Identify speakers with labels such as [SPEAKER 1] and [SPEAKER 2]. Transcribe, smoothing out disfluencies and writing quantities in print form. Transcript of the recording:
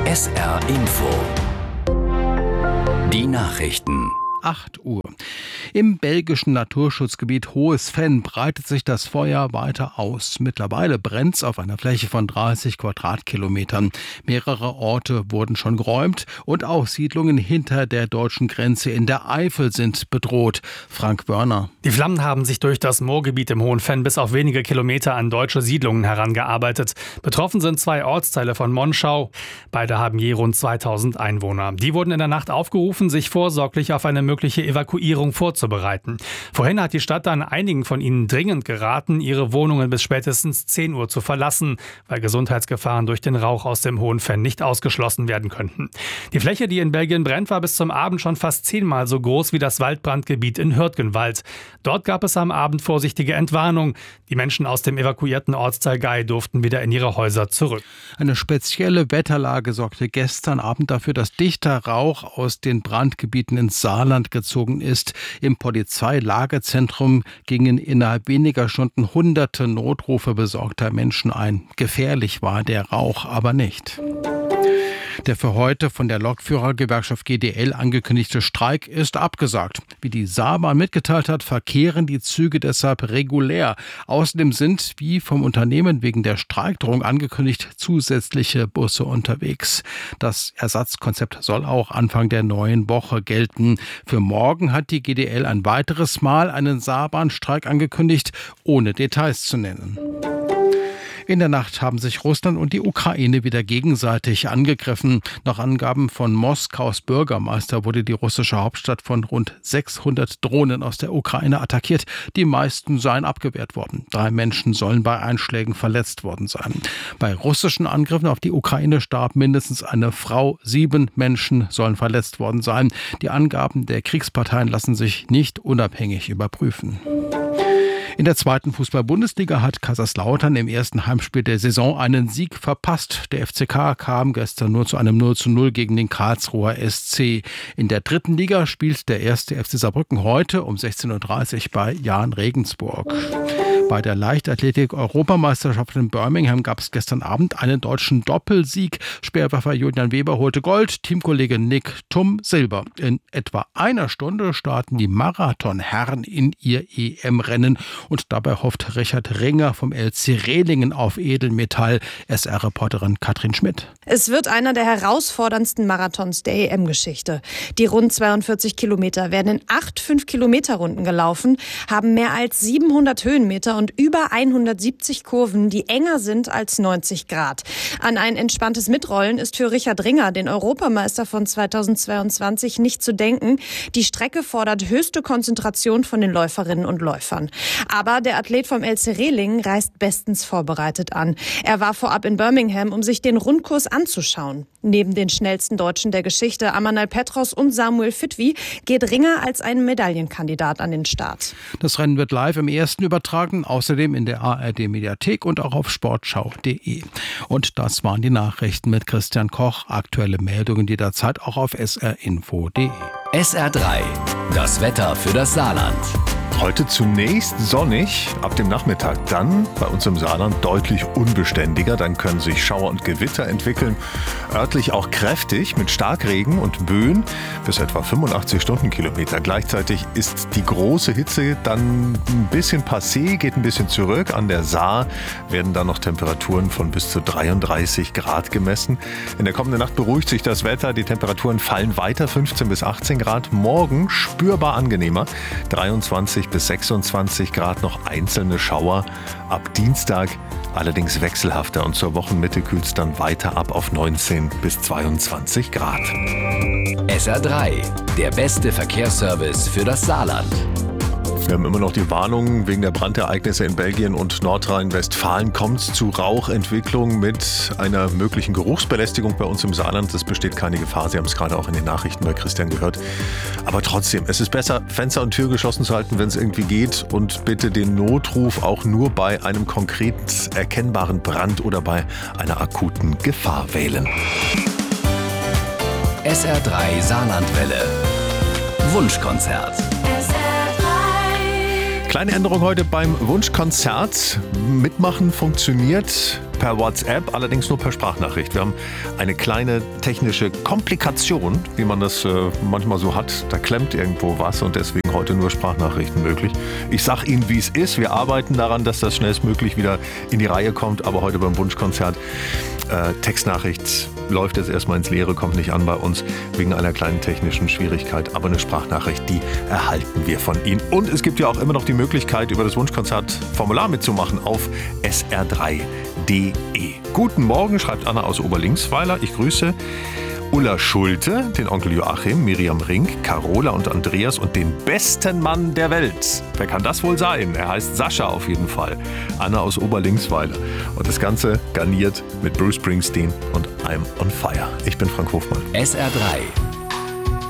[SPEAKER 1] SR Info. Die Nachrichten.
[SPEAKER 2] 8 Uhr. Im belgischen Naturschutzgebiet Hohes Venn breitet sich das Feuer weiter aus. Mittlerweile brennt es auf einer Fläche von 30 Quadratkilometern. Mehrere Orte wurden schon geräumt und auch Siedlungen hinter der deutschen Grenze in der Eifel sind bedroht. Frank Wörner.
[SPEAKER 3] Die Flammen haben sich durch das Moorgebiet im Hohen Venn bis auf wenige Kilometer an deutsche Siedlungen herangearbeitet. Betroffen sind 2 Ortsteile von Monschau. Beide haben je rund 2000 Einwohner. Die wurden in der Nacht aufgerufen, sich vorsorglich auf eine mögliche Evakuierung vorzubereiten. Vorhin hat die Stadt dann einigen von ihnen dringend geraten, ihre Wohnungen bis spätestens 10 Uhr zu verlassen, weil Gesundheitsgefahren durch den Rauch aus dem Hohen Venn nicht ausgeschlossen werden könnten. Die Fläche, die in Belgien brennt, war bis zum Abend schon fast 10-mal so groß wie das Waldbrandgebiet in Hürtgenwald. Dort gab es am Abend vorsichtige Entwarnung. Die Menschen aus dem evakuierten Ortsteil Gei durften wieder in ihre Häuser zurück.
[SPEAKER 2] Eine spezielle Wetterlage sorgte gestern Abend dafür, dass dichter Rauch aus den Brandgebieten ins Saarland gezogen ist. Im Polizeilagezentrum gingen innerhalb weniger Stunden hunderte Notrufe besorgter Menschen ein. Gefährlich war der Rauch aber nicht. Der für heute von der Lokführergewerkschaft GDL angekündigte Streik ist abgesagt. Wie die Saarbahn mitgeteilt hat, verkehren die Züge deshalb regulär. Außerdem sind, wie vom Unternehmen wegen der Streikdrohung angekündigt, zusätzliche Busse unterwegs. Das Ersatzkonzept soll auch Anfang der neuen Woche gelten. Für morgen hat die GDL ein weiteres Mal einen Saarbahnstreik angekündigt, ohne Details zu nennen. In der Nacht haben sich Russland und die Ukraine wieder gegenseitig angegriffen. Nach Angaben von Moskaus Bürgermeister wurde die russische Hauptstadt von rund 600 Drohnen aus der Ukraine attackiert. Die meisten seien abgewehrt worden. 3 Menschen sollen bei Einschlägen verletzt worden sein. Bei russischen Angriffen auf die Ukraine starb mindestens eine Frau. 7 Menschen sollen verletzt worden sein. Die Angaben der Kriegsparteien lassen sich nicht unabhängig überprüfen. In der 2. Fußball-Bundesliga hat Kaiserslautern im ersten Heimspiel der Saison einen Sieg verpasst. Der FCK kam gestern nur zu einem 0:0 gegen den Karlsruher SC. In der 3. Liga spielt der 1. FC Saarbrücken heute um 16:30 Uhr bei Jahn Regensburg. Bei der Leichtathletik-Europameisterschaft in Birmingham gab es gestern Abend einen deutschen Doppelsieg. Speerwerfer Julian Weber holte Gold, Teamkollege Nick Thum Silber. In etwa einer Stunde starten die Marathonherren in ihr EM-Rennen. Und dabei hofft Richard Ringer vom LC Rehlingen auf Edelmetall. SR-Reporterin Katrin Schmidt.
[SPEAKER 4] Es wird einer der herausforderndsten Marathons der EM-Geschichte. Die rund 42 Kilometer werden in 8 5-Kilometer-Runden gelaufen, haben mehr als 700 Höhenmeter und über 170 Kurven, die enger sind als 90 Grad. An ein entspanntes Mitrollen ist für Richard Ringer, den Europameister von 2022, nicht zu denken. Die Strecke fordert höchste Konzentration von den Läuferinnen und Läufern. Aber der Athlet vom LC Rehlingen reist bestens vorbereitet an. Er war vorab in Birmingham, um sich den Rundkurs anzuschauen. Neben den schnellsten Deutschen der Geschichte, Amanal Petros und Samuel Fitwi, geht Ringer als ein Medaillenkandidat an den Start.
[SPEAKER 2] Das Rennen wird live im Ersten übertragen, außerdem in der ARD-Mediathek und auch auf sportschau.de. Und das waren die Nachrichten mit Christian Koch. Aktuelle Meldungen jederzeit auch auf srinfo.de.
[SPEAKER 1] SR3, das Wetter für das Saarland.
[SPEAKER 5] Heute zunächst sonnig, ab dem Nachmittag dann bei uns im Saarland deutlich unbeständiger. Dann können sich Schauer und Gewitter entwickeln, örtlich auch kräftig mit Starkregen und Böen bis etwa 85 Stundenkilometer. Gleichzeitig ist die große Hitze dann ein bisschen passé, geht ein bisschen zurück. An der Saar werden dann noch Temperaturen von bis zu 33 Grad gemessen. In der kommenden Nacht beruhigt sich das Wetter, die Temperaturen fallen weiter, 15 bis 18 Grad. Morgen spürbar angenehmer, 23 bis 26 Grad, noch einzelne Schauer. Ab Dienstag allerdings wechselhafter und zur Wochenmitte kühlt es dann weiter ab auf 19 bis 22 Grad.
[SPEAKER 1] SR3, der beste Verkehrsservice für das Saarland.
[SPEAKER 5] Wir haben immer noch die Warnung wegen der Brandereignisse in Belgien und Nordrhein-Westfalen. Kommt es zu Rauchentwicklung mit einer möglichen Geruchsbelästigung bei uns im Saarland? Es besteht keine Gefahr. Sie haben es gerade auch in den Nachrichten bei Christian gehört. Aber trotzdem, es ist besser, Fenster und Tür geschlossen zu halten, wenn es irgendwie geht. Und bitte den Notruf auch nur bei einem konkret erkennbaren Brand oder bei einer akuten Gefahr wählen.
[SPEAKER 1] SR3 Saarlandwelle. Wunschkonzert.
[SPEAKER 5] Kleine Änderung heute beim Wunschkonzert. Mitmachen funktioniert per WhatsApp, allerdings nur per Sprachnachricht. Wir haben eine kleine technische Komplikation, wie man das manchmal so hat. Da klemmt irgendwo was und deswegen heute nur Sprachnachrichten möglich. Ich sage Ihnen, wie es ist. Wir arbeiten daran, dass das schnellstmöglich wieder in die Reihe kommt. Aber heute beim Wunschkonzert, Textnachricht läuft jetzt erstmal ins Leere, kommt nicht an bei uns wegen einer kleinen technischen Schwierigkeit. Aber eine Sprachnachricht, die erhalten wir von Ihnen. Und es gibt ja auch immer noch die Möglichkeit, über das Wunschkonzert-Formular mitzumachen auf sr3.de. Guten Morgen, schreibt Anna aus Oberlinksweiler. Ich grüße Ulla Schulte, den Onkel Joachim, Miriam Rink, Carola und Andreas und den besten Mann der Welt. Wer kann das wohl sein? Er heißt Sascha auf jeden Fall. Anna aus Oberlinksweiler. Und das Ganze garniert mit Bruce Springsteen und I'm on Fire. Ich bin Frank Hofmann.
[SPEAKER 1] SR3,